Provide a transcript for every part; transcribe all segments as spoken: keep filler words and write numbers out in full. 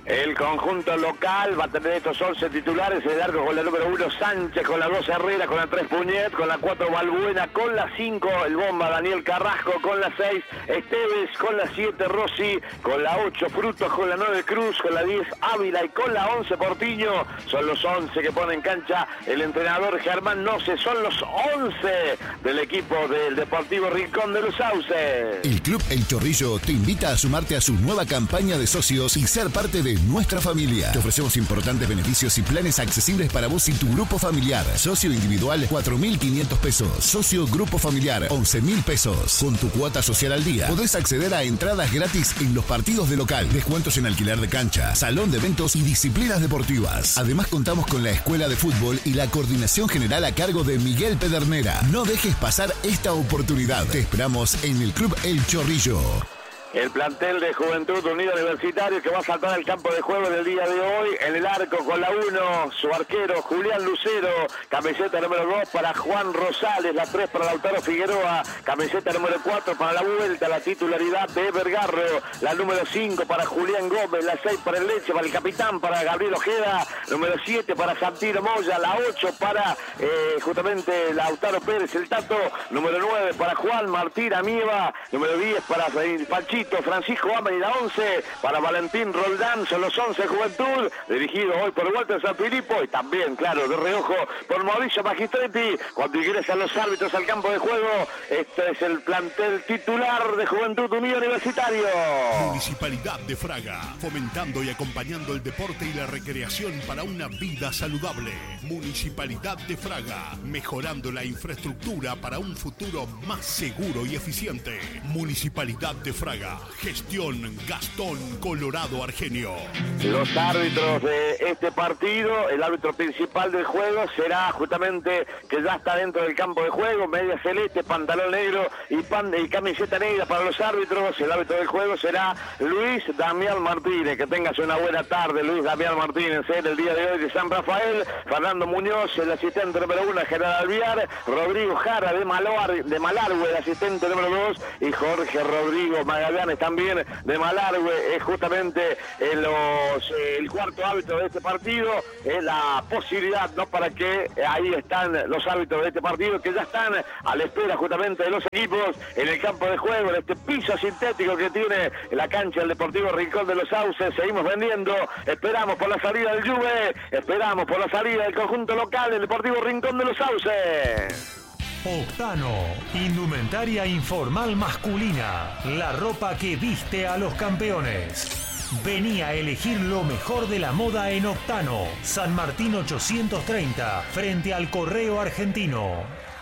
El conjunto local va a tener estos once titulares, el arco con la número uno Sánchez, con la dos Herrera, con la tres Puñet, con la cuatro Balbuena, con la cinco el bomba Daniel Carrasco, con la seis Esteves, con la siete Rossi, con la ocho Frutos, con la nueve Cruz, con la diez Ávila y con la once Portiño. Son los once que pone en cancha el entrenador Germán Noce, son los once del equipo del Deportivo Rincón de los Sauces. El Club El Chorrillo te invita a sumarte a su nueva campaña de socios y ser parte de nuestra familia. Te ofrecemos importantes beneficios y planes accesibles para vos y tu grupo familiar. Socio individual, cuatro mil quinientos pesos. Socio grupo familiar, once mil pesos. Con tu cuota social al día, podés acceder a entradas gratis en los partidos de local, descuentos en alquiler de cancha, salón de eventos y disciplinas deportivas. Además, contamos con la escuela de fútbol y la coordinación general a cargo de Miguel Pedernera. No dejes pasar esta oportunidad. Te esperamos en el Club El Chorrillo. El plantel de Juventud Unida Universitario que va a saltar al campo de juego del día de hoy. En el arco con la uno, su arquero Julián Lucero. Camiseta número dos para Juan Rosales. La tres para Lautaro Figueroa. Camiseta número cuatro para la vuelta, la titularidad de Evergarro. La número cinco para Julián Gómez. La seis para el Leche, para el capitán, para Gabriel Ojeda. Número siete para Santino Moya. La ocho para eh, justamente Lautaro Pérez, el Tato. Número nueve para Juan Martín Amieva. Número diez para Panchito Francisco Ama y la once para Valentín Roldán. Son los once de Juventud, dirigido hoy por Walter Sanfilippo y también, claro, de reojo por Mauricio Magistretti. Cuando ingresan los árbitros al campo de juego, este es el plantel titular de Juventud Unida Universitario. Municipalidad de Fraga, fomentando y acompañando el deporte y la recreación para una vida saludable. Municipalidad de Fraga, mejorando la infraestructura para un futuro más seguro y eficiente. Municipalidad de Fraga, gestión Gastón Colorado Argenio. Los árbitros de este partido, el árbitro principal del juego será justamente que ya está dentro del campo de juego, media celeste, pantalón negro y, pan, y camiseta negra para los árbitros. El árbitro del juego será Luis Damián Martínez. Que tengas una buena tarde, Luis Damián Martínez, en el día de hoy de San Rafael. Fernando Muñoz, el asistente número uno, General Alviar. Rodrigo Jara de, Malar, de Malargüe, el asistente número dos, y Jorge Rodrigo Magallanes también de Malargüe. Es justamente en los, eh, el cuarto árbitro de este partido. Es la posibilidad, ¿no?, para que eh, ahí están los árbitros de este partido que ya están a la espera justamente de los equipos en el campo de juego, en este piso sintético que tiene la cancha del Deportivo Rincón de los Sauces. Seguimos vendiendo, esperamos por la salida del Juve, esperamos por la salida del conjunto local del Deportivo Rincón de los Sauces. Octano, indumentaria informal masculina, la ropa que viste a los campeones. Vení a elegir lo mejor de la moda en Octano, San Martín ochocientos treinta, frente al Correo Argentino.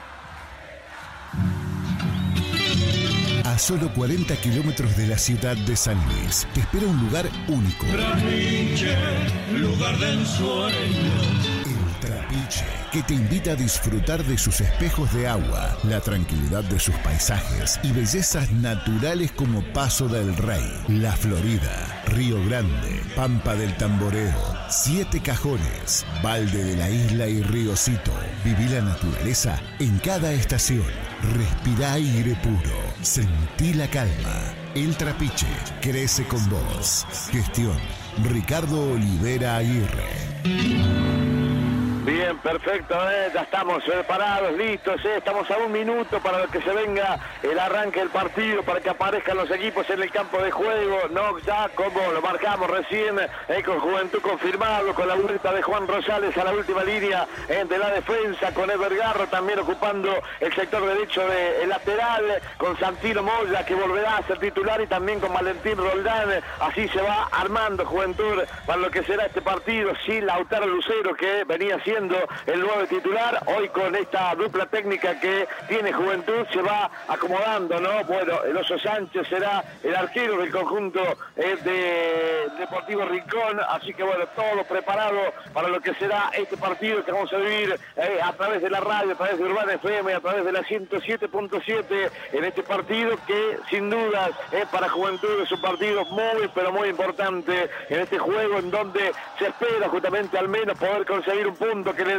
A solo cuarenta kilómetros de la ciudad de San Luis, te espera un lugar único. Trapiche, lugar de ensueño. El Trapiche, que te invita a disfrutar de sus espejos de agua, la tranquilidad de sus paisajes y bellezas naturales como Paso del Rey, La Florida, Río Grande, Pampa del Tamboreo, Siete Cajones, Valde de la Isla y Riocito. Viví la naturaleza en cada estación. Respirá aire puro. Sentí la calma. El Trapiche crece con vos. Gestión Ricardo Olivera Aguirre. Bien, perfecto, ¿eh? Ya estamos preparados, listos, ¿eh? Estamos a un minuto para que se venga el arranque del partido, para que aparezcan los equipos en el campo de juego, no ya como lo marcamos recién, ¿eh? Con Juventud confirmado, con la vuelta de Juan Rosales a la última línea ¿eh? de la defensa, con Evergarro también ocupando el sector derecho del lateral, con Santino Moya que volverá a ser titular y también con Valentín Roldán. Así se va armando Juventud para lo que será este partido, sin Lautaro Lucero que venía siendo el nuevo titular. Hoy con esta dupla técnica que tiene Juventud se va acomodando, ¿no? Bueno, el Oso Sánchez será el arquero del conjunto eh, de Deportivo Rincón, así que bueno, todo preparado para lo que será este partido que vamos a vivir eh, a través de la radio, a través de Urbana F M, a través de la ciento siete punto siete en este partido que sin dudas eh, para Juventud es un partido muy pero muy importante en este juego en donde se espera justamente al menos poder conseguir un punto que le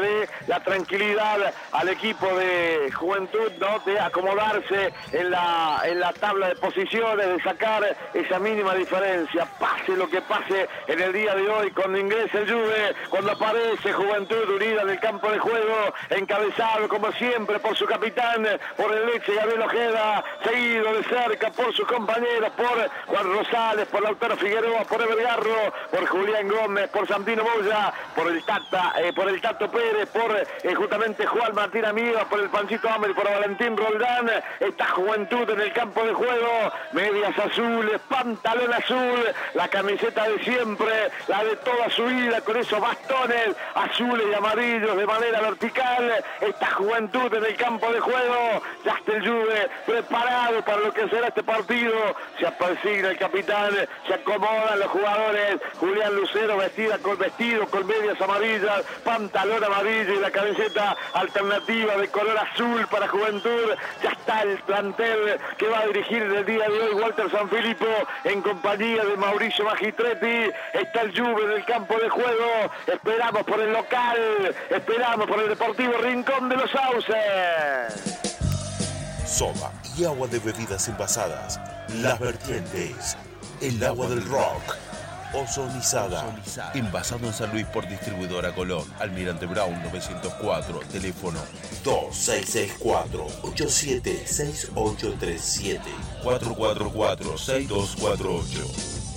dé la tranquilidad al equipo de Juventud, ¿no? De acomodarse en la, en la tabla de posiciones, de sacar esa mínima diferencia, pase lo que pase en el día de hoy, cuando ingresa el Juve, cuando aparece Juventud Unida en el campo de juego, encabezado como siempre por su capitán, por el Leche Gabriel Ojeda, seguido de cerca por sus compañeros, por Juan Rosales, por Lautaro Figueroa, por Evergarro, por Julián Gómez, por Santino Moya, por el Tata, eh, por el Tato Pérez, por eh, justamente Juan Martín Amiga, por el Panchito Amer y por Valentín Roldán. Esta Juventud en el campo de juego, medias azules, pantalón azul, la camiseta de siempre, la de toda su vida, con esos bastones azules y amarillos de manera vertical. Esta Juventud en el campo de juego, ya está el Juve preparado para lo que será este partido. Se apersigna el capitán, se acomodan los jugadores. Julián Lucero vestida con vestido con medias amarillas, pantalón amarillo y la camiseta alternativa de color azul para Juventud. Ya está el plantel que va a dirigir en el día de hoy Walter Sanfilippo en compañía de Mauricio Magistretti. Está el Juve en el campo de juego. Esperamos por el local, esperamos por el Deportivo Rincón de los Sauces. Soda y agua de bebidas envasadas. Las Vertientes. El agua del rock. Ozonizada. Envasado en San Luis por distribuidora Colón. Almirante Brown novecientos cuatro. Teléfono dos seis seis cuatro, ocho siete seis ocho tres siete, cuatro cuatro cuatro, seis dos cuatro ocho.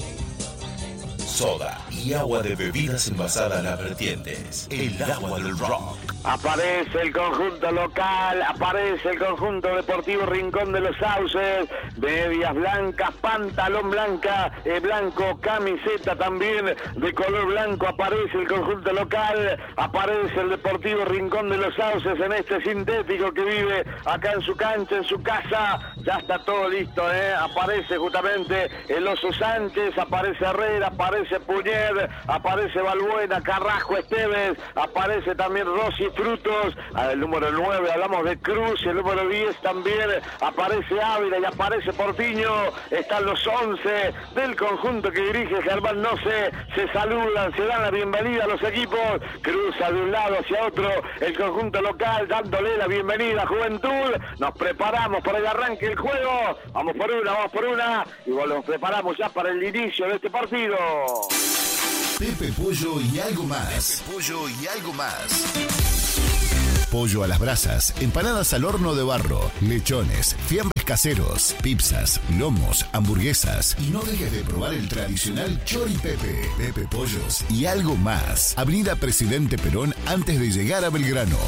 Soda y agua de bebidas envasadas Las Vertientes. El agua del rock. Aparece el conjunto local, aparece el conjunto deportivo Rincón de los Sauces, medias blancas, pantalón blanca, eh, blanco, camiseta también de color blanco. Aparece el conjunto local, aparece el Deportivo Rincón de los Sauces en este sintético que vive acá en su cancha, en su casa. Ya está todo listo, ¿eh? Aparece justamente el Oso Sánchez, aparece Herrera, aparece Puñer, aparece Balbuena, Carrasco, Esteves, aparece también Rossi Frutos, el número nueve, hablamos de Cruz, el número diez también, aparece Ávila y aparece Portiño. Están los once del conjunto que dirige Germán Noce, se saludan, se dan la bienvenida a los equipos, cruza de un lado hacia otro el conjunto local, dándole la bienvenida a Juventud. Nos preparamos para el arranque del juego, vamos por una, vamos por una, y bueno, nos preparamos ya para el inicio de este partido. Pepe Pollo y algo más. Pepe Pollo y algo más. Pollo a las brasas, empanadas al horno de barro, lechones, fiambres caseros, pizzas, lomos, hamburguesas. Y no dejes de probar el tradicional Chori Pepe. Pepe Pollos y algo más. Avenida Presidente Perón antes de llegar a Belgrano.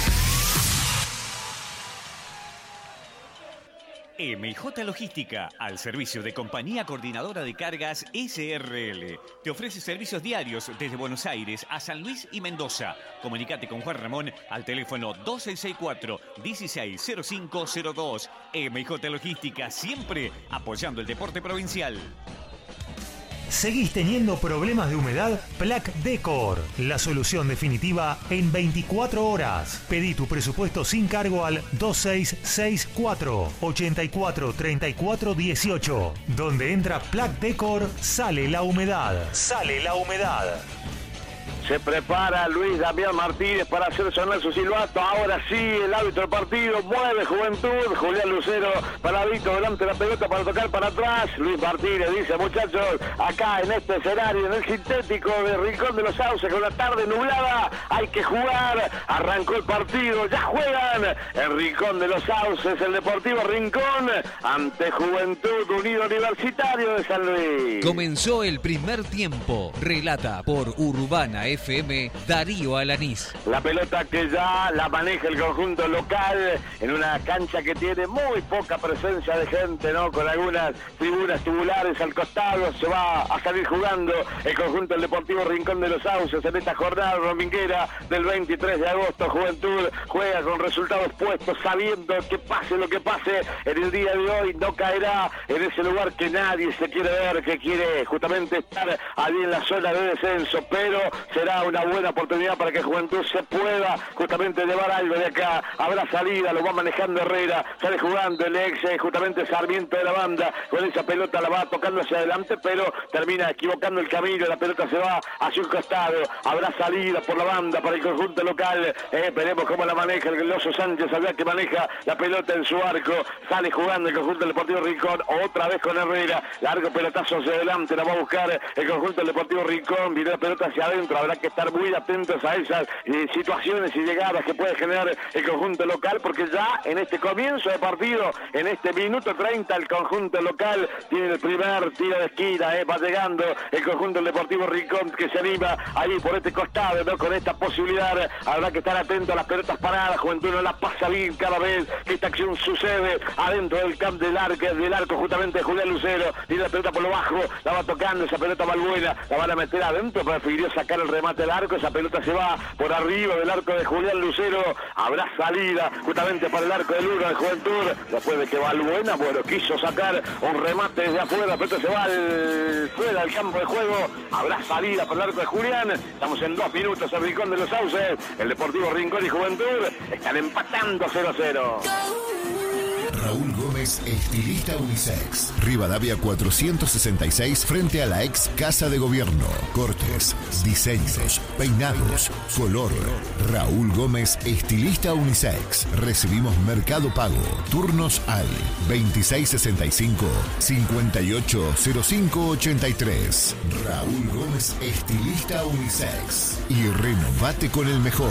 M J Logística, al servicio de Compañía Coordinadora de Cargas S R L. Te ofrece servicios diarios desde Buenos Aires a San Luis y Mendoza. Comunicate con Juan Ramón al teléfono dos seis seis cuatro, uno seis cero cinco cero dos. M J Logística, siempre apoyando el deporte provincial. ¿Seguís teniendo problemas de humedad? Plac Decor, la solución definitiva en veinticuatro horas. Pedí tu presupuesto sin cargo al dos seis seis cuatro, ocho cuatro tres cuatro uno ocho. Donde entra Plac Decor, sale la humedad. Sale la humedad. Se prepara Luis Damián Martínez para hacer sonar su silbato. Ahora sí, el árbitro del partido mueve Juventud. Julián Lucero paradito delante de la pelota para tocar para atrás. Luis Martínez dice: muchachos, acá en este escenario, en el sintético de Rincón de los Sauces, con la tarde nublada, hay que jugar. Arrancó el partido, ya juegan en Rincón de los Sauces, el Deportivo Rincón ante Juventud Unido Universitario de San Luis. Comenzó el primer tiempo. Relata por Urbana F M, Darío Alanís. La pelota que ya la maneja el conjunto local en una cancha que tiene muy poca presencia de gente, ¿no? Con algunas tribunas tubulares al costado. Se va a salir jugando el conjunto del Deportivo Rincón de los Sauces en esta jornada dominguera del veintitrés de agosto. Juventud juega con resultados puestos, sabiendo que pase lo que pase en el día de hoy, no caerá en ese lugar que nadie se quiere ver, que quiere justamente estar allí en la zona de descenso, pero será será una buena oportunidad para que Juventud se pueda justamente llevar algo de acá. Habrá salida, lo va manejando Herrera, sale jugando el ex eh, justamente Sarmiento de la banda, con esa pelota la va tocando hacia adelante, pero termina equivocando el camino, la pelota se va hacia un costado. Habrá salida por la banda para el conjunto local, eh, veremos cómo la maneja el Oso Sánchez, sabrá que maneja la pelota en su arco, sale jugando el conjunto del Deportivo Rincón, otra vez con Herrera, largo pelotazo hacia adelante, la va a buscar el conjunto del Deportivo Rincón, viene la pelota hacia adentro, habrá que estar muy atentos a esas eh, situaciones y llegadas que puede generar el conjunto local, porque ya en este comienzo de partido, en este minuto treinta, el conjunto local tiene el primer tiro de esquina, eh, va llegando el conjunto del Deportivo Rincón, que se anima ahí por este costado, ¿no? Con esta posibilidad, habrá que estar atento a las pelotas paradas. Juventud no la pasa bien cada vez que esta acción sucede adentro del campo del arco, del arco justamente de Julián Lucero, tiene la pelota por lo bajo, la va tocando, esa pelota Balbuena, la van a meter adentro, prefirió sacar el remate del arco, esa pelota se va por arriba del arco de Julián Lucero, habrá salida justamente para el arco del uno de Juventud, después de que Balbuena, bueno, quiso sacar un remate desde afuera, la pelota se va al, fuera del campo de juego, habrá salida para el arco de Julián, estamos en dos minutos, el Rincón de los Sauces, el Deportivo Rincón y Juventud están empatando cero a cero. Raúl Gómez, estilista unisex. Rivadavia cuatrocientos sesenta y seis, frente a la ex Casa de Gobierno. Cortes, diseños, peinados, color. Raúl Gómez, estilista unisex. Recibimos Mercado Pago. Turnos al veintiséis sesenta y cinco, cincuenta y ocho cero cinco ochenta y tres. Raúl Gómez, estilista unisex. Y renovate con el mejor.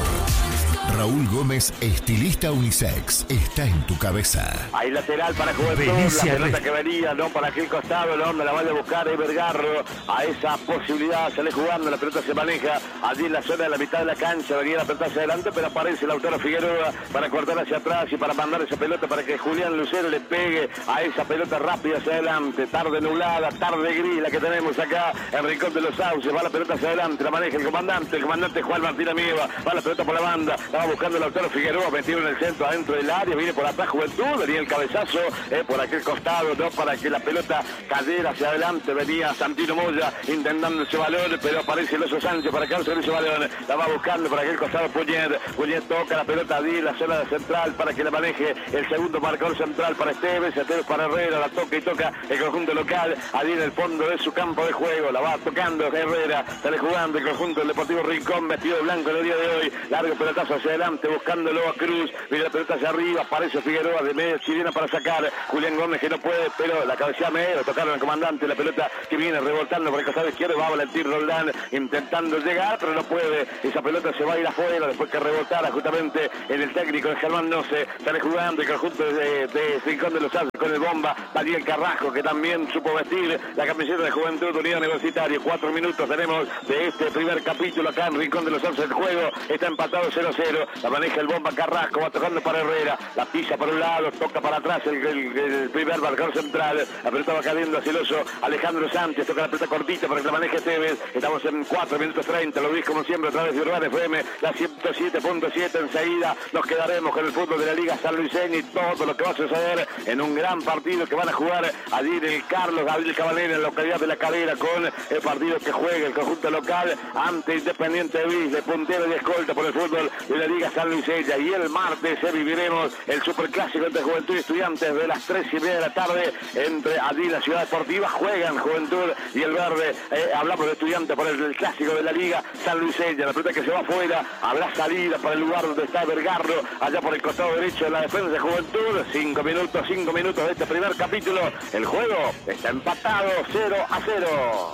Raúl Gómez, estilista unisex. Está en tu cabeza. Hay lateral para Juventud, Benicia, la pelota que venía, ¿no? Para aquel costado, ¿no? Me la vaya a buscar Eber Garro a esa posibilidad, sale jugando, la pelota se maneja allí en la zona de la mitad de la cancha, venía la pelota hacia adelante, pero aparece Lautaro Figueroa para cortar hacia atrás y para mandar esa pelota para que Julián Lucero le pegue a esa pelota rápida hacia adelante. Tarde nublada, tarde gris la que tenemos acá en Rincón de los Sauces, va la pelota hacia adelante, la maneja el comandante, el comandante Juan Martín Amieva, va la pelota por la banda, la va buscando Lautaro Figueroa, metido en el centro, adentro del área, viene por atrás Juventud, venía el cabezazo eh, por aquel costado, ¿no? Para que la pelota cayera hacia adelante, venía Santino Moya intentando ese balón, pero aparece el Oso Sánchez para quedarse en ese balón, la va buscando por aquel costado Puñet, Puñet toca la pelota allí en la zona central para que la maneje el segundo marcador central para Esteves, Esteves para Herrera, la toca y toca el conjunto local, allí en el fondo de su campo de juego, la va tocando Herrera, sale jugando el conjunto del Deportivo Rincón, vestido de blanco en el día de hoy, largo pelotazo hacia adelante, buscándolo a Cruz, viene la pelota hacia arriba, aparece Figueroa de media chilena para sacar, Julián Gómez que no puede, pero la cabecea medio, tocaron al comandante, la pelota que viene rebotando por el costado izquierdo, va Valentín Roldán intentando llegar, pero no puede, esa pelota se va a ir afuera, después que rebotara justamente en el técnico de Germán Noce, sale jugando el conjunto de, de Rincón de los Sauces con el bomba, Daniel Carrasco que también supo vestir la camiseta de Juventud Unida Universitaria, cuatro minutos tenemos de este primer capítulo acá en Rincón de los Sauces, el juego está empatado cero a cero, la maneja el bomba Carrasco, va tocando para Herrera, la pisa por un lado, toca para atrás el, el, el primer marcador central, la pelota va cayendo hacia el Oso Alejandro Sánchez, toca la pelota cortita para que la maneje Esteves, estamos en cuatro minutos treinta, lo veis como siempre a través de Urbana F M, la ciento siete punto siete, enseguida nos quedaremos con el fútbol de la Liga Sanluiseña y todo lo que va a suceder en un gran partido que van a jugar allí en el Carlos Gabriel Cabalera, en la localidad de La Calera, con el partido que juega el conjunto local ante Independiente de Viz, de puntero y escolta por el fútbol de la Liga Sanluiseña, y el martes eh, viviremos el superclásico entre Juventud y Estudiantes de las tres y media de la tarde, entre allí la Ciudad Deportiva, juegan Juventud y el Verde, eh, hablamos de Estudiantes por el, el clásico de la Liga Sanluiseña, la pelota que se va afuera, habrá salida para el lugar donde está Vergarro, allá por el costado derecho de la defensa de Juventud, cinco minutos, cinco minutos de este primer capítulo, el juego está empatado cero a cero.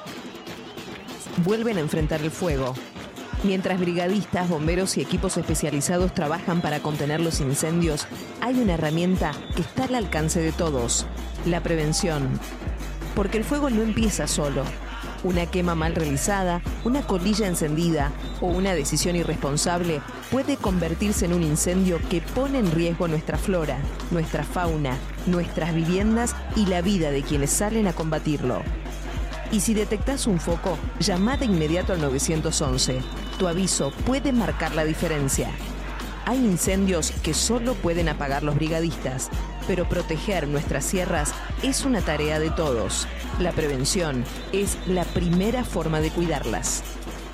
Vuelven a enfrentar el fuego. Mientras brigadistas, bomberos y equipos especializados trabajan para contener los incendios, hay una herramienta que está al alcance de todos: la prevención. Porque el fuego no empieza solo. Una quema mal realizada, una colilla encendida o una decisión irresponsable puede convertirse en un incendio que pone en riesgo nuestra flora, nuestra fauna, nuestras viviendas y la vida de quienes salen a combatirlo. Y si detectás un foco, llama de inmediato al nueve once. Tu aviso puede marcar la diferencia. Hay incendios que solo pueden apagar los brigadistas, pero proteger nuestras sierras es una tarea de todos. La prevención es la primera forma de cuidarlas.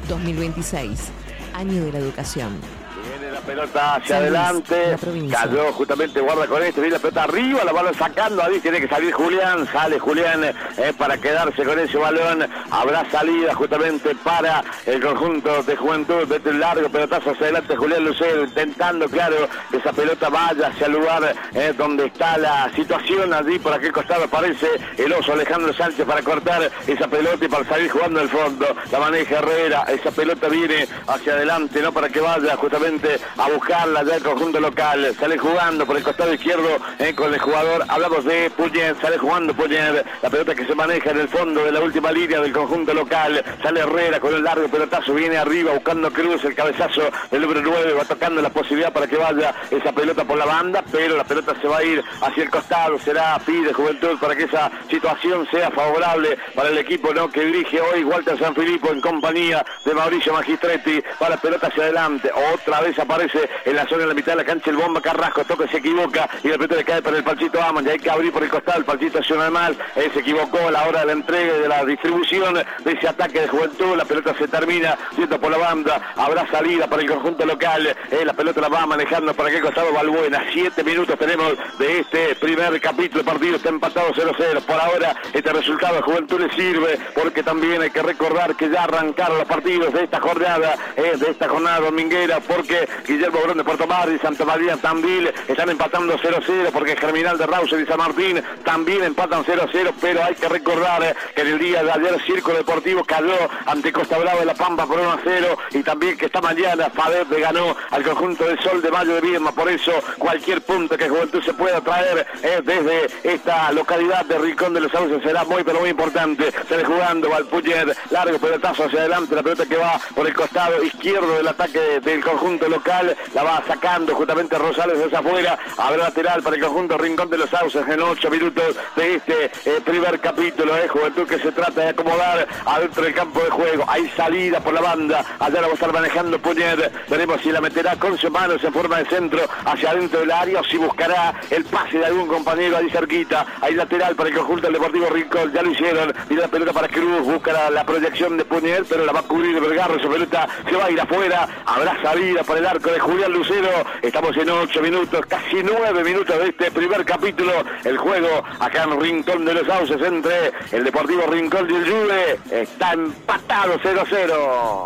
dos mil veintiséis, año de la educación. Viene la pelota hacia San Luis, adelante, la provincia. cayó justamente, guarda con este, viene la pelota arriba, la van sacando, ahí tiene que salir Julián, sale Julián eh, para quedarse con ese balón, habrá salida justamente para el conjunto de Juventud, desde el largo pelotazo hacia adelante, Julián Lucero intentando, claro, que esa pelota vaya hacia el lugar eh, donde está la situación, allí por aquel costado aparece el oso Alejandro Sánchez para cortar esa pelota y para salir jugando al fondo, la maneja Herrera, esa pelota viene hacia adelante, no para que vaya justamente a buscarla ya el conjunto local, sale jugando por el costado izquierdo eh, con el jugador, hablamos de Puñet, sale jugando Puñet, la pelota que se maneja en el fondo de la última línea del conjunto local, sale Herrera con el largo pelotazo, viene arriba buscando Cruz, el cabezazo del número nueve, va tocando la posibilidad para que vaya esa pelota por la banda, pero la pelota se va a ir hacia el costado, será pide Juventud para que esa situación sea favorable para el equipo no que dirige hoy Walter Sanfilippo en compañía de Mauricio Magistretti, va la pelota hacia adelante, otra vez aparece en la zona de la mitad de la cancha el Bomba Carrasco, toca, se equivoca y la pelota le cae para el Palchito Aman, y hay que abrir por el costado, el Palchito acciona mal, él se equivocó a la hora de la entrega y de la distribución de ese ataque de Juventud, la pelota se termina yendo por la banda, habrá salida para el conjunto local, eh, la pelota la va manejando para aquel costado Balbuena, siete minutos tenemos de este primer capítulo, el partido está empatado cero cero, por ahora este resultado a Juventud le sirve, porque también hay que recordar que ya arrancaron los partidos de esta jornada, eh, de esta jornada dominguera, porque Guillermo Brón de Puerto Madryn, Santa María Tandil están empatando cero cero, porque Germinal de Rawson y San Martín también empatan cero cero, pero hay que recordar eh, que en el día de ayer Círculo Deportivo cayó ante Costa Brava de La Pampa por uno a cero, y también que esta mañana Fader le ganó al conjunto del Sol de Mayo de Viedma, por eso cualquier punto que Juventud se pueda traer eh, desde esta localidad de Rincón de los Sauces será muy pero muy importante, sale jugando Valpuyer, largo pelotazo hacia adelante, la pelota que va por el costado izquierdo del ataque del conjunto local, la va sacando justamente Rosales desde afuera, habrá lateral para el conjunto Rincón de los Sauces en ocho minutos de este eh, primer capítulo de eh, Juventud que se trata de acomodar adentro del campo de juego, hay salida por la banda, allá la va a estar manejando Puñet, veremos si la meterá con sus manos en forma de centro hacia adentro del área o si buscará el pase de algún compañero ahí cerquita, hay lateral para el conjunto del Deportivo Rincón, ya lo hicieron, y la pelota para Cruz, busca la, la proyección de Puñet, pero la va a cubrir Vergarro, esa pelota se va a ir afuera, habrá salida para el arco de Julián Lucero, estamos en ocho minutos, casi nueve minutos de este primer capítulo, el juego acá en Rincón de los Sauces entre el Deportivo Rincón y el Juve, está empatado cero cero.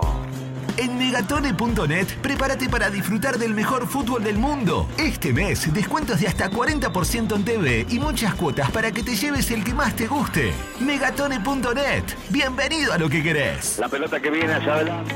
En Megatone punto net, prepárate para disfrutar del mejor fútbol del mundo. Este mes, descuentos de hasta cuarenta por ciento en T V y muchas cuotas para que te lleves el que más te guste. Megatone punto net, bienvenido a lo que querés. La pelota que viene hacia adelante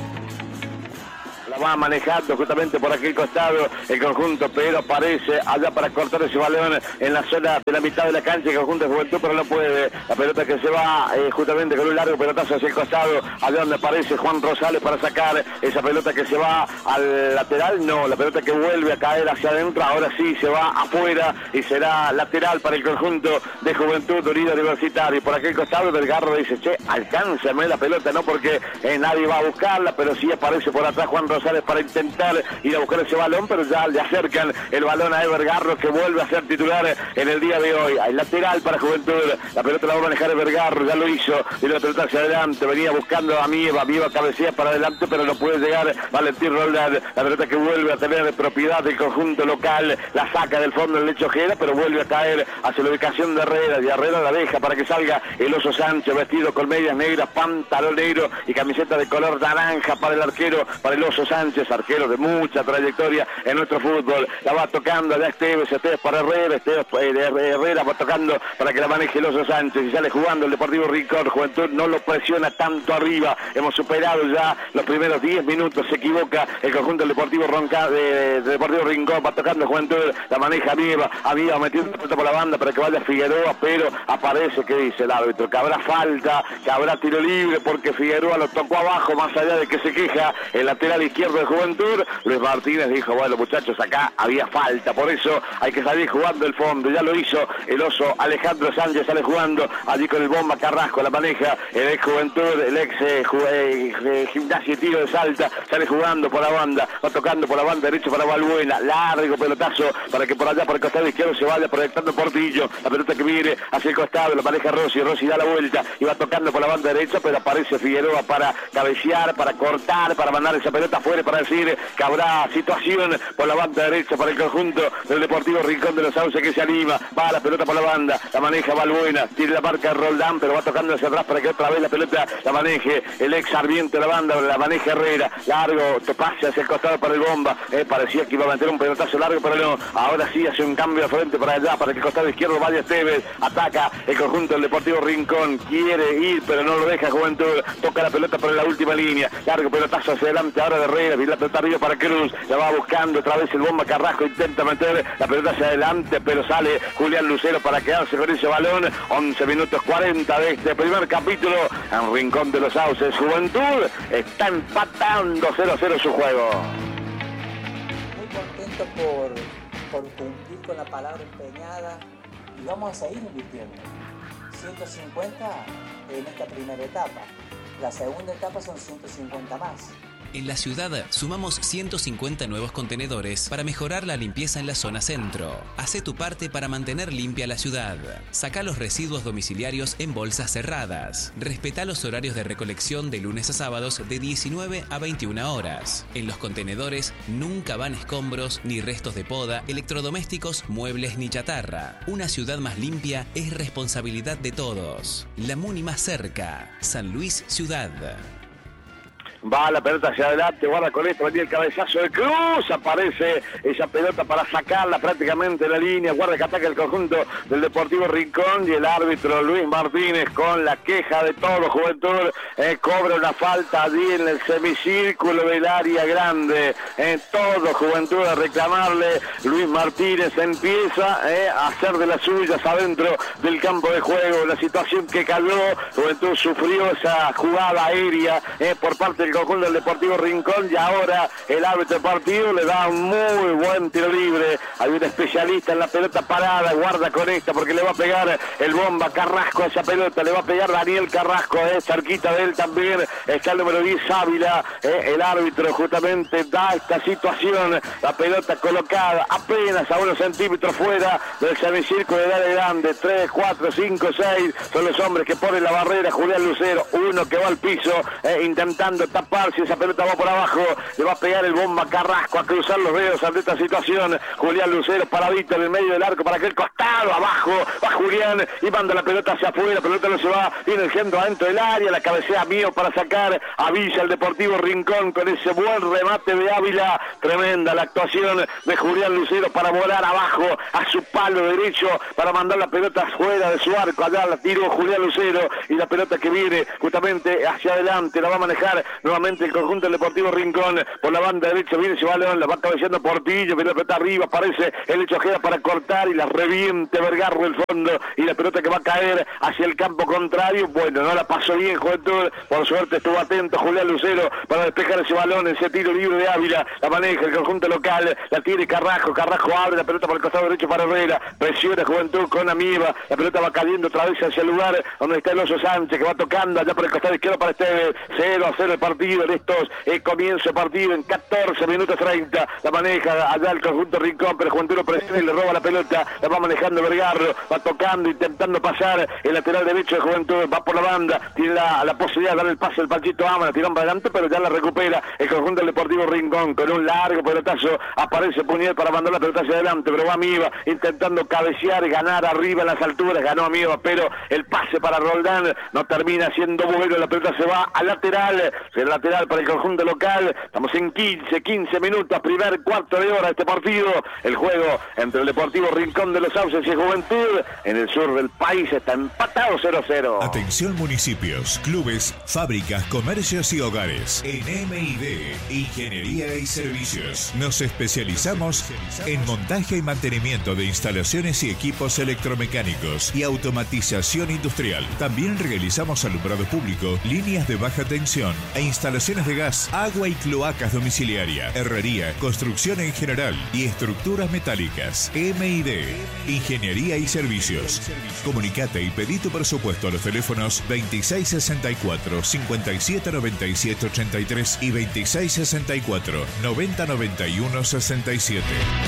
la va manejando justamente por aquel costado el conjunto, pero aparece allá para cortar ese balón en la zona de la mitad de la cancha el conjunto de Juventud, pero no puede, la pelota que se va eh, justamente con un largo pelotazo hacia el costado, allá donde aparece Juan Rosales para sacar esa pelota que se va al lateral, no, la pelota que vuelve a caer hacia adentro, ahora sí se va afuera y será lateral para el conjunto de Juventud Unido Universitario, por aquel costado Vergarro dice, che, alcánzame la pelota, no porque eh, nadie va a buscarla, pero sí aparece por atrás Juan Rosales para intentar ir a buscar ese balón, pero ya le acercan el balón a Evergarro, que vuelve a ser titular en el día de hoy. Hay lateral para Juventud, la pelota la va a manejar Evergarro, ya lo hizo, y la pelota hacia adelante, venía buscando a Mieva, Mieva cabecea para adelante, pero no puede llegar Valentín Roldán, la pelota que vuelve a tener de propiedad del conjunto local, la saca del fondo del lecho Ojeda, pero vuelve a caer hacia la ubicación de Herrera, y Herrera la deja para que salga el Oso Sánchez, vestido con medias negras, pantalón negro y camiseta de color naranja para el arquero, para el Oso Sánchez, arquero de mucha trayectoria en nuestro fútbol, la va tocando allá Esteves, Esteves para Herrera, Esteves eh, Herrera va tocando para que la maneje el Oso Sánchez y sale jugando el Deportivo Rincón. Juventud no lo presiona tanto arriba, hemos superado ya los primeros diez minutos, se equivoca el conjunto del Deportivo Ronca, de, de Deportivo Rincón, va tocando Juventud, la maneja Amieva, Amieva metiendo la pelota por la banda para que vaya Figueroa, pero aparece, que dice el árbitro, que habrá falta, que habrá tiro libre porque Figueroa lo tocó abajo, más allá de que se queja el lateral izquierdo izquierdo de Juventud. Luis Martínez dijo, bueno muchachos, acá había falta, por eso hay que salir jugando el fondo. Ya lo hizo el oso Alejandro Sánchez, sale jugando allí con el bomba Carrasco, la maneja el ex Juventud, el ex eh, eh, eh, Gimnasia y Tiro de Salta, sale jugando por la banda, va tocando por la banda derecha para Balbuena, largo pelotazo para que por allá por el costado izquierdo se vaya proyectando Portillo, la pelota que viene hacia el costado, la maneja Rossi, Rossi da la vuelta y va tocando por la banda derecha, pero aparece Figueroa para cabecear, para cortar, para mandar esa pelota afuera, para decir que habrá situación por la banda derecha para el conjunto del Deportivo Rincón de los Sauces, que se anima, va la pelota por la banda, la maneja Balbuena, tiene la marca de Roldán, pero va tocando hacia atrás para que otra vez la pelota la maneje el ex Sarmiento de la banda, la maneja Herrera, largo, te pase hacia el costado para el bomba, eh, parecía que iba a meter un pelotazo largo, pero no, ahora sí hace un cambio de frente para allá, para que el costado izquierdo vaya Esteves, ataca el conjunto del Deportivo Rincón, quiere ir, pero no lo deja Juventud, toca la pelota por la última línea, largo pelotazo hacia adelante ahora de Herrera, y la pelota arriba para Cruz, la va buscando otra vez el bomba Carrasco, intenta meter la pelota hacia adelante, pero sale Julián Lucero para quedarse con ese balón, once minutos cuarenta de este primer capítulo, en Rincón de los Sauces. Juventud está empatando cero a cero su juego. Muy contento por, por cumplir con la palabra empeñada y vamos a seguir invirtiendo. ciento cincuenta en esta primera etapa. La segunda etapa son ciento cincuenta más. En la ciudad sumamos ciento cincuenta nuevos contenedores para mejorar la limpieza en la zona centro. Hacé tu parte para mantener limpia la ciudad. Saca los residuos domiciliarios en bolsas cerradas. Respeta los horarios de recolección de lunes a sábados de diecinueve a veintiuna horas. En los contenedores nunca van escombros, ni restos de poda, electrodomésticos, muebles ni chatarra. Una ciudad más limpia es responsabilidad de todos. La Muni más cerca. San Luis Ciudad. Va la pelota hacia adelante, guarda con esto, venía el cabezazo de Cruz, aparece esa pelota para sacarla prácticamente de la línea, guarda que ataca el conjunto del Deportivo Rincón y el árbitro Luis Martínez con la queja de todo Juventud, eh, cobra una falta allí en el semicírculo del área grande, eh, todo Juventud a reclamarle, Luis Martínez empieza eh, a hacer de las suyas adentro del campo de juego, la situación que cayó, Juventud sufrió esa jugada aérea eh, por parte del conjunto del Deportivo Rincón y ahora el árbitro del partido le da un muy buen tiro libre. Hay un especialista en la pelota parada, guarda con esta porque le va a pegar el bomba Carrasco a esa pelota, le va a pegar Daniel Carrasco, eh, cerquita de él también está el número diez Ávila, eh, el árbitro justamente da esta situación, la pelota colocada apenas a unos centímetros fuera del semicírculo de área grande, tres, cuatro, cinco, seis son los hombres que ponen la barrera, Julián Lucero, uno que va al piso eh, intentando tapar, si esa pelota va por abajo, le va a pegar el bomba Carrasco a cruzar los dedos ante esta situación, Julián Lucero paradito en el medio del arco para aquel costado, abajo, va Julián y manda la pelota hacia afuera, la pelota no se va, viene el centro adentro del área, la cabecea Mío para sacar a Villa el Deportivo Rincón con ese buen remate de Ávila, tremenda la actuación de Julián Lucero para volar abajo a su palo derecho, para mandar la pelota fuera de su arco, allá la tiró Julián Lucero y la pelota que viene justamente hacia adelante, la va a manejar nuevamente el conjunto del Deportivo Rincón por la banda derecha, viene ese balón, la va cabeceando Portillo, viene la pelota arriba, aparece el hecho Ojeda para cortar y la reviente Vergarro del fondo y la pelota que va a caer hacia el campo contrario, bueno, no la pasó bien Juventud, por suerte estuvo atento Julián Lucero para despejar ese balón, ese tiro libre de Ávila, la maneja el conjunto local, la tiene Carrasco, Carrasco abre la pelota por el costado derecho para Herrera, presiona Juventud con Amiba, la pelota va cayendo otra vez hacia el lugar donde está el oso Sánchez que va tocando allá por el costado izquierdo para este cero a cero el partido en estos eh, comienzo de partido en catorce minutos treinta, la maneja allá el conjunto Rincón, pero Juventud lo presiona y le roba la pelota, la va manejando Vergarro, va tocando, intentando pasar el lateral derecho de Juventud, va por la banda, tiene la, la posibilidad de darle el pase al Panchito Ama, la tiró para adelante, pero ya la recupera el conjunto del Deportivo Rincón, con un largo pelotazo, aparece Puñal para mandar la pelota hacia adelante, pero va Amiba, intentando cabecear, ganar arriba en las alturas, ganó Amiba, pero el pase para Roldán no termina siendo bueno, la pelota se va al lateral, el lateral para el conjunto local, estamos en quince, quince minutos, primer cuarto de hora de este partido, el juego entre el Deportivo Rincón de los Sauces y Juventud, en el sur del país está empatado cero a cero. Atención municipios, clubes, fábricas, comercios y hogares. En M I D, Ingeniería y Servicios, nos especializamos en montaje y mantenimiento de instalaciones y equipos electromecánicos y automatización industrial. También realizamos alumbrado público, líneas de baja tensión e instalaciones instalaciones de gas, agua y cloacas domiciliaria, herrería, construcción en general y estructuras metálicas. M I D, Ingeniería y Servicios. Comunicate y pedí tu presupuesto a los teléfonos veintiséis sesenta y cuatro, cincuenta y siete noventa y siete ochenta y tres y veintiséis sesenta y cuatro, noventa noventa y uno sesenta y siete.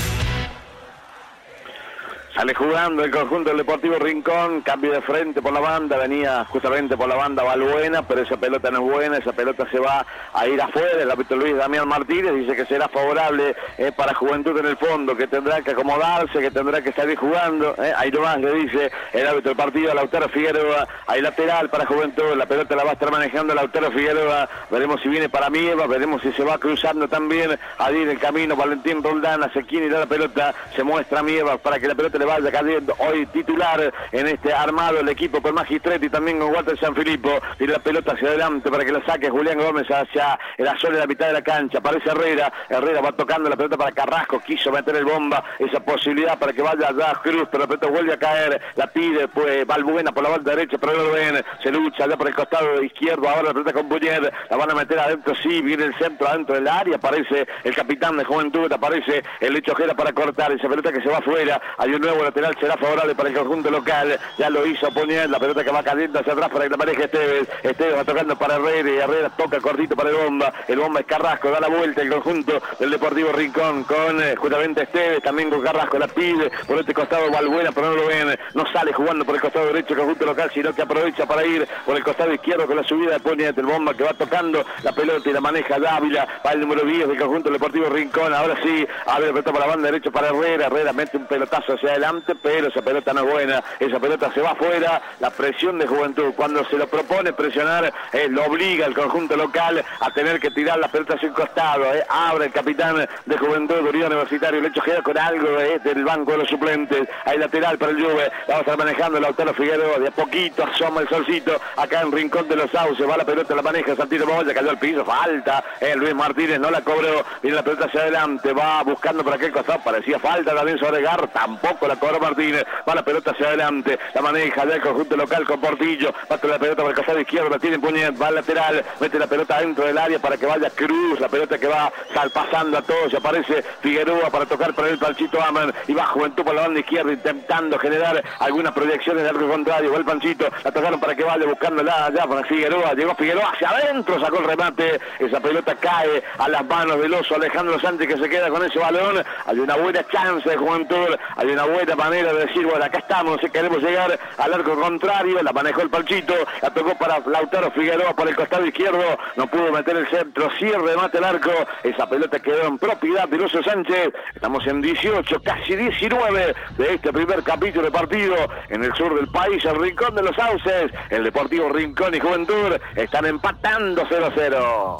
Sale jugando el conjunto del Deportivo Rincón, cambio de frente por la banda, venía justamente por la banda Balbuena, pero esa pelota no es buena, esa pelota se va a ir afuera. El árbitro Luis Damián Martínez dice que será favorable eh, para Juventud en el fondo, que tendrá que acomodarse, que tendrá que salir jugando. Eh. Ahí nomás le dice el árbitro del partido, Lautaro Figueroa, hay lateral para Juventud, la pelota la va a estar manejando Lautaro Figueroa, veremos si viene para Mieva, veremos si se va cruzando también allí en el camino Valentín Roldán, hacia quien irá la pelota, se muestra Mieva para que la pelota le vaya cayendo. Hoy titular en este armado el equipo por Magistretti, también con Walter Sanfilippo, y la pelota hacia adelante para que la saque Julián Gómez hacia la zona de la mitad de la cancha, aparece Herrera, Herrera va tocando la pelota para Carrasco, quiso meter el bomba, esa posibilidad para que vaya allá Cruz, pero la pelota vuelve a caer, la pide pues Balbuena por la banda derecha, pero no lo ven, se lucha allá por el costado izquierdo, ahora la pelota con Buñer, la van a meter adentro, sí, viene el centro adentro del área, aparece el capitán de Juventud, aparece el Lecho Ojeda para cortar, esa pelota que se va afuera, hay un nuevo lateral, será favorable para el conjunto local, ya lo hizo Buñer, la pelota que va cayendo hacia atrás para que la maneje Esteves, Esteves va tocando para Herrera y Herrera toca cortito para el bomba, el bomba es Carrasco, da la vuelta el conjunto del Deportivo Rincón con eh, justamente Esteves, también con Carrasco, la pide por este costado Balbuena, pero no lo ven, no sale jugando por el costado derecho el conjunto local, sino que aprovecha para ir por el costado izquierdo con la subida de Buñer, el bomba que va tocando la pelota y la maneja Dávila, va el número diez del conjunto del Deportivo Rincón, ahora sí, abre la pelota por la banda derecha para Herrera, Herrera mete un pelotazo hacia adelante, pero esa pelota no es buena, esa pelota se va afuera, la presión de Juventud, cuando se lo propone presionar, eh, lo obliga el conjunto local a tener que tirar la pelota hacia el costado, eh, abre el capitán de Juventud, Unión Universitario, Lecho Ojeda con algo eh, del banco de los suplentes, hay lateral para el Juve, la va a estar manejando Lautaro Figueroa, de a poquito asoma el solcito, acá en Rincón de los Sauces, va la pelota, la maneja Santino Moya, cayó al piso, falta, eh, Luis Martínez no la cobró, viene la pelota hacia adelante, va buscando por aquel costado, parecía falta también sobre Gar, tampoco la cobró Martínez, va la pelota hacia adelante, la maneja del conjunto local con Portillo, va con la pelota por el costado izquierdo, la tiene Buñet, va al lateral, mete la pelota dentro del área para que vaya Cruz, la pelota que va sal, pasando a todos, y aparece Figueroa para tocar para el Panchito Aman, y va Juventud por la banda izquierda intentando generar algunas proyecciones de arco contrario, va el Panchito, la tocaron para que vaya buscándola allá para Figueroa, llegó Figueroa hacia adentro, sacó el remate, esa pelota cae a las manos del oso Alejandro Sánchez que se queda con ese balón, hay una buena chance de Juventud, hay una buena manera de decir, bueno, acá estamos, queremos llegar al arco contrario, la manejó el Panchito, la tocó para Lautaro Figueroa por el costado izquierdo, no pudo meter el centro, cierre, mate el arco, esa pelota quedó en propiedad de Oso Sánchez, estamos en dieciocho, casi diecinueve de este primer capítulo de partido en el sur del país, el Rincón de los Sauces, el Deportivo Rincón y Juventud están empatando cero a cero.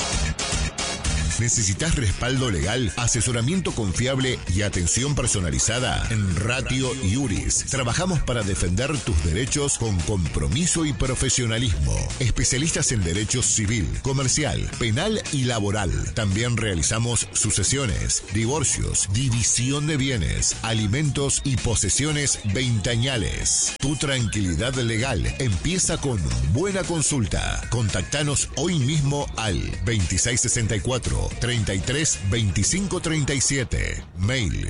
¿Necesitas respaldo legal, asesoramiento confiable y atención personalizada? En Ratio Iuris trabajamos para defender tus derechos con compromiso y profesionalismo. Especialistas en derecho civil, comercial, penal y laboral. También realizamos sucesiones, divorcios, división de bienes, alimentos y posesiones veinteañales. Tu tranquilidad legal empieza con buena consulta. Contactanos hoy mismo al veintiséis sesenta y cuatro, treinta y tres, veinticinco, treinta y siete. Mail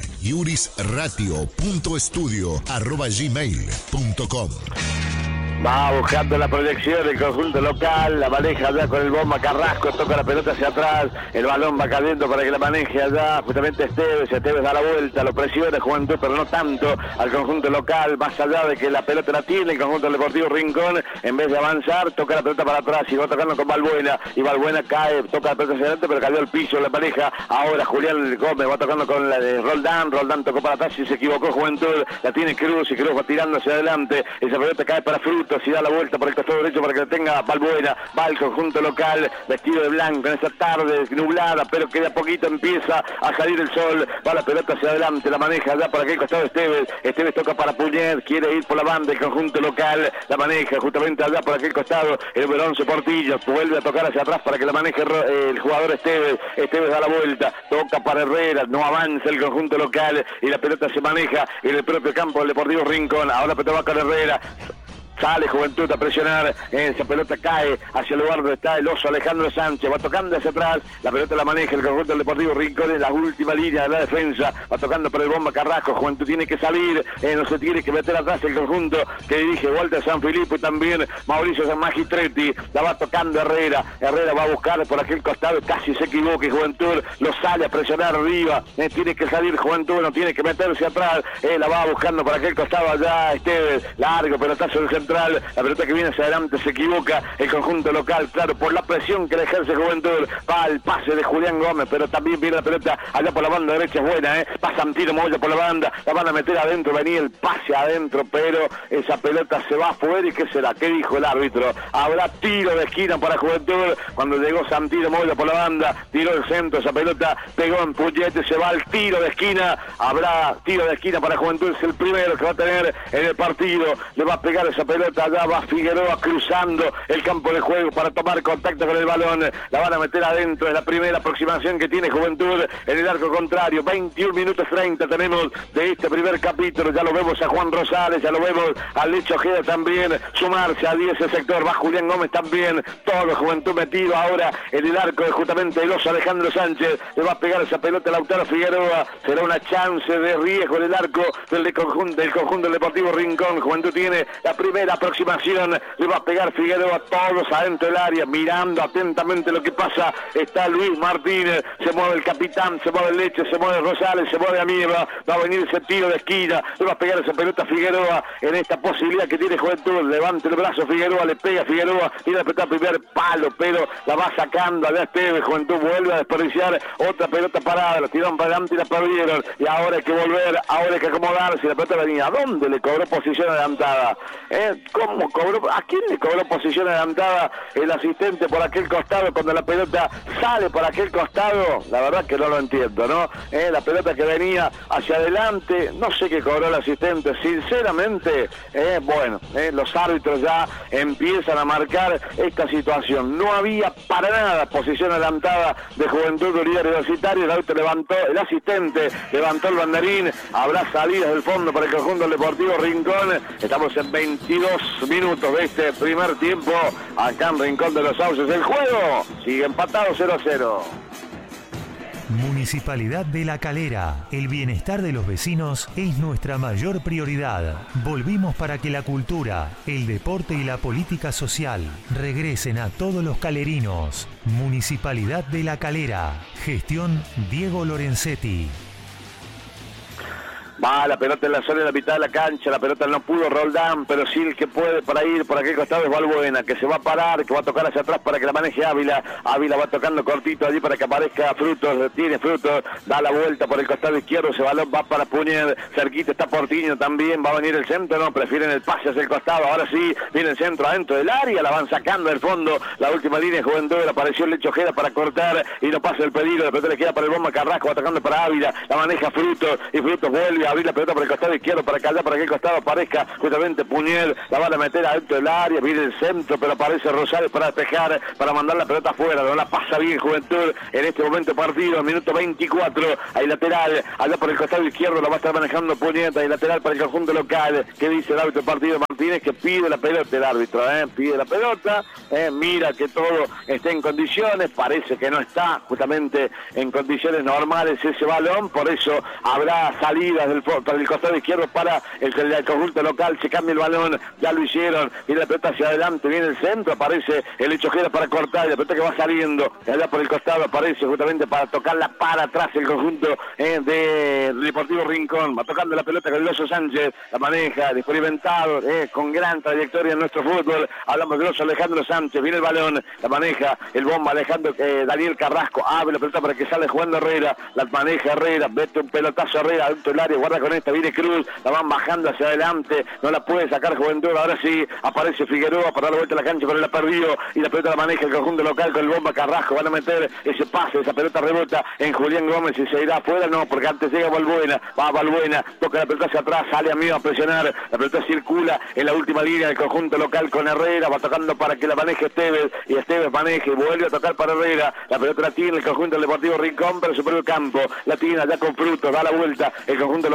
iurisratio.estudio arroba gmail punto com. Va buscando la proyección el conjunto local, la maneja allá con el bomba Carrasco, toca la pelota hacia atrás, el balón va cayendo para que la maneje allá, justamente Esteves, Esteves da la vuelta, lo presiona Juventud, pero no tanto al conjunto local, más allá de que la pelota la tiene el conjunto del Deportivo Rincón, en vez de avanzar, toca la pelota para atrás y va tocando con Balbuena, y Balbuena cae, toca la pelota hacia adelante, pero cayó al piso, la pareja, ahora Julián Gómez va tocando con la de Roldán, Roldán tocó para atrás y se equivocó Juventud, la tiene Cruz y Cruz va tirando hacia adelante, esa pelota cae para Frutos y da la vuelta por el costado derecho para que la tenga Balbuena, va el conjunto local vestido de blanco en esta tarde nublada, pero que de a poquito empieza a salir el sol, va la pelota hacia adelante, la maneja allá por aquel costado Esteves, Esteves toca para Puñet, quiere ir por la banda el conjunto local, la maneja justamente allá por aquel costado, el número once Portillo, vuelve a tocar hacia atrás para que la maneje el jugador Esteves, Esteves da la vuelta, toca para Herrera, no avanza el conjunto local y la pelota se maneja en el propio campo del Deportivo Rincón, ahora la pelota va con Herrera, sale Juventud a presionar, esa pelota cae hacia el lugar donde está el oso Alejandro Sánchez, va tocando hacia atrás, la pelota la maneja el conjunto del Deportivo Rincón en la última línea de la defensa, va tocando por el bomba Carrasco, Juventud tiene que salir, eh, no se tiene que meter atrás el conjunto que dirige Walter San Filippo y también Mauricio San Magistretti, la va tocando Herrera, Herrera va a buscar por aquel costado, casi se equivoca y Juventud lo sale a presionar arriba, eh, tiene que salir Juventud, no tiene que meterse atrás, eh, la va buscando por aquel costado allá Esteves, largo pelotazo del central, la pelota que viene hacia adelante se equivoca el conjunto local, claro, por la presión que le ejerce Juventud, va al pase de Julián Gómez, pero también viene la pelota allá por la banda derecha, es buena, eh, pasa Santino Moya por la banda, la van a meter adentro, venía el pase adentro, pero esa pelota se va afuera y ¿qué será? ¿Qué dijo el árbitro? Habrá tiro de esquina para Juventud, cuando llegó Santino Moya por la banda, tiró el centro, esa pelota pegó en puñete, se va al tiro de esquina, habrá tiro de esquina para Juventud, es el primero que va a tener en el partido, le va a pegar esa pelota, allá va Figueroa cruzando el campo de juego para tomar contacto con el balón, la van a meter adentro, es la primera aproximación que tiene Juventud en el arco contrario, veintiún minutos treinta tenemos de este primer capítulo, ya lo vemos a Juan Rosales, ya lo vemos a Lecho Ojeda también, sumarse a ese sector, va Julián Gómez también, todo Juventud metido ahora en el arco de justamente el oso Alejandro Sánchez, le va a pegar esa pelota a Lautaro Figueroa, será una chance de riesgo en el arco del, de conjunto, del conjunto del Deportivo Rincón, Juventud tiene la primera aproximación, le va a pegar Figueroa, todos adentro del área, mirando atentamente lo que pasa, está Luis Martínez, se mueve el capitán, se mueve el Leche, se mueve Rosales, se mueve Amieva, va a venir ese tiro de esquina, le va a pegar esa pelota a Figueroa en esta posibilidad que tiene Juventud, levanta el brazo Figueroa, le pega a Figueroa, tiene la pelota primer palo, pero la va sacando allá Esteves, Juventud vuelve a desperdiciar otra pelota parada, la tiraron para adelante y la perdieron, y ahora hay que volver, ahora hay que acomodarse, la pelota venía, ¿a dónde le cobró posición adelantada? ¿Eh? ¿Cómo cobró? ¿A quién le cobró posición adelantada el asistente por aquel costado cuando la pelota sale por aquel costado? La verdad que no lo entiendo, ¿no? ¿Eh? La pelota que venía hacia adelante, no sé qué cobró el asistente, sinceramente, eh, bueno, eh, los árbitros ya empiezan a marcar esta situación, no había para nada posición adelantada de Juventud Universitaria, el árbitro levantó, el asistente levantó el banderín, habrá salidas del fondo para el conjunto Deportivo Rincón, estamos en veintidós minutos de este primer tiempo, acá en Rincón de los Sauces, el juego sigue empatado cero a cero. Municipalidad de La Calera. El bienestar de los vecinos es nuestra mayor prioridad. Volvimos para que la cultura, el deporte y la política social regresen a todos los calerinos. Municipalidad de La Calera. Gestión Diego Lorenzetti. Va la pelota en la zona de la mitad de la cancha, la pelota no pudo Roldán, pero sí el que puede para ir por aquel costado es Balbuena, que se va a parar, que va a tocar hacia atrás para que la maneje Ávila, Ávila va tocando cortito allí para que aparezca Frutos, tiene Frutos, da la vuelta por el costado izquierdo, ese balón va para Puñer, cerquita está Portiño también, va a venir el centro, no, prefieren el pase hacia el costado, ahora sí, viene el centro adentro del área, la van sacando del fondo, la última línea de Juventud, apareció el Lecho Ojeda para cortar y no pasa el peligro, la pelota le queda para el bomba Carrasco, va tocando para Ávila, la maneja Frutos y Frutos vuelve a abrir la pelota por el costado izquierdo para que allá, para aquel costado aparezca justamente Puñel, la van a meter adentro del área, viene el centro, pero aparece Rosales para despejar, para mandar la pelota afuera, no la pasa bien Juventud en este momento partido, en minuto veinticuatro, hay lateral, allá por el costado izquierdo la va a estar manejando Puñeta, hay lateral para el conjunto local, que dice el árbitro del partido Martínez, que pide la pelota el árbitro, ¿eh? pide la pelota, ¿eh? mira que todo esté en condiciones, parece que no está justamente en condiciones normales ese balón, por eso habrá salidas del para el costado izquierdo para el, el conjunto local, se cambia el balón, ya lo hicieron, viene la pelota hacia adelante, viene el centro, aparece el Lecho Ojeda para cortar, la pelota que va saliendo, allá por el costado aparece justamente para tocarla para atrás el conjunto eh, de Deportivo Rincón, va tocando la pelota con el oso Sánchez, la maneja, experimentado, eh, con gran trayectoria en nuestro fútbol, hablamos del oso Alejandro Sánchez, viene el balón, la maneja, el bomba Alejandro, eh, Daniel Carrasco, abre la pelota para que sale jugando Herrera, la maneja Herrera, mete un pelotazo Herrera dentro del área, guarda con esta, viene Cruz, la van bajando hacia adelante, no la puede sacar Juventud, ahora sí, aparece Figueroa para dar la vuelta a la cancha, pero la perdió, y la pelota la maneja el conjunto local con el bomba Carrasco, van a meter ese pase, esa pelota rebota en Julián Gómez, y se irá afuera, no, porque antes llega Balbuena, va Balbuena, toca la pelota hacia atrás, sale amigo a presionar, la pelota circula en la última línea del conjunto local con Herrera, va tocando para que la maneje Esteves, y Esteves maneje, vuelve a tocar para Herrera, la pelota la tiene el conjunto del Deportivo Rincón, pero su propio campo, la tiene allá con Frutos, da la vuelta, el conjunto local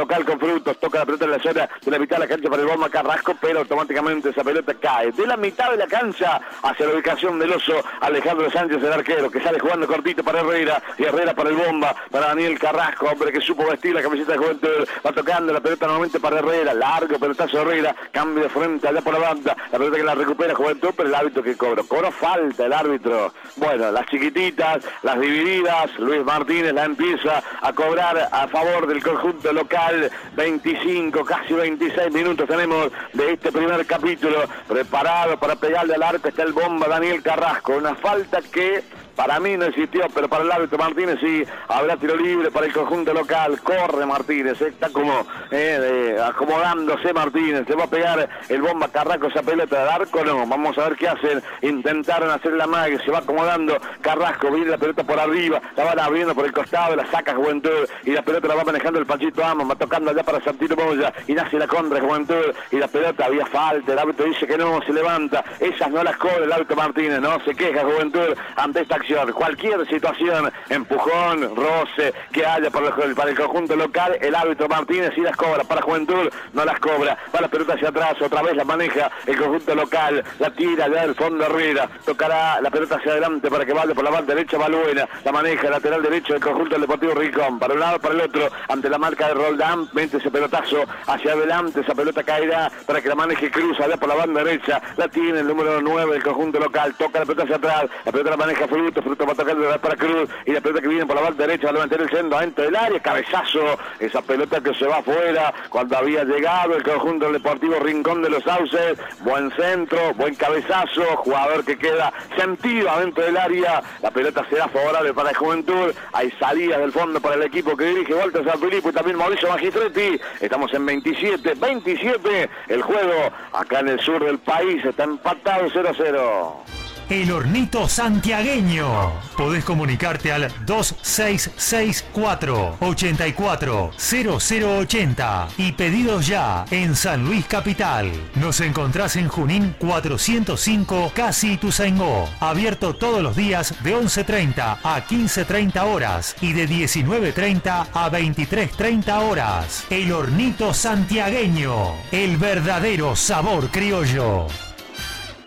local con Frutos, toca la pelota en la zona de la mitad de la cancha para el bomba Carrasco, pero automáticamente esa pelota cae de la mitad de la cancha hacia la ubicación del oso Alejandro Sánchez, el arquero, que sale jugando cortito para Herrera, y Herrera para el bomba, para Daniel Carrasco, hombre que supo vestir la camiseta de Juventud, va tocando la pelota nuevamente para Herrera, largo pelotazo Herrera, cambio de frente allá por la banda, la pelota que la recupera Juventud, pero el árbitro que cobró, cobró falta el árbitro. Bueno, las chiquititas, las divididas, Luis Martínez la empieza a cobrar a favor del conjunto local. Veinticinco, casi veintiséis minutos tenemos de este primer capítulo, preparado para pegarle al arco, está el bomba Daniel Carrasco, una falta que para mí no existió, pero para el árbitro Martínez sí, habrá tiro libre para el conjunto local. Corre Martínez, está como eh, de, acomodándose Martínez, se va a pegar el bomba Carrasco esa pelota del arco, no, vamos a ver qué hacen. Intentaron hacer la magia, se va acomodando Carrasco, viene la pelota por arriba, la van abriendo por el costado, la saca Juventud y la pelota la va manejando el Panchito Amos, va tocando allá para Santino Moya y nace la contra Juventud y la pelota había falta, el árbitro dice que no, se levanta, esas no las cobra el árbitro Martínez, no, se queja Juventud ante esta acción. Cualquier situación, empujón, roce que haya para el, para el conjunto local, el árbitro Martínez sí las cobra, para Juventud no las cobra, va la pelota hacia atrás, otra vez la maneja el conjunto local, la tira ya del fondo Herrera, tocará la pelota hacia adelante para que vaya por la banda derecha Balbuena, la maneja el lateral derecho del conjunto del Deportivo Rincón, para un lado para el otro, ante la marca de Roldán, mete ese pelotazo hacia adelante, esa pelota caerá para que la maneje Cruz allá por la banda derecha, la tiene el número nueve del conjunto local, toca la pelota hacia atrás, la pelota la maneja Fruto, Fruto va a tocar para Cruz y la pelota que viene por la banda derecha va a levantar el centro adentro del área, cabezazo, esa pelota que se va afuera cuando había llegado el conjunto del Deportivo Rincón de los Sauces, buen centro, buen cabezazo, jugador que queda sentido adentro del área, la pelota será favorable para el Juventud, hay salidas del fondo para el equipo que dirige Walter Sanfilippo y también Mauricio Magistretti, estamos en veintisiete veintisiete, el juego acá en el sur del país está empatado cero a cero. El Hornito Santiagueño. Podés comunicarte al dos seis seis cuatro, ocho cuatro, cero cero ocho cero y pedidos ya en San Luis Capital. Nos encontrás en Junín cuatrocientos cinco, Casi Ituzaingó. Abierto todos los días de once treinta a quince treinta horas y de diecinueve treinta a veintitrés treinta horas. El Hornito Santiagueño. El verdadero sabor criollo.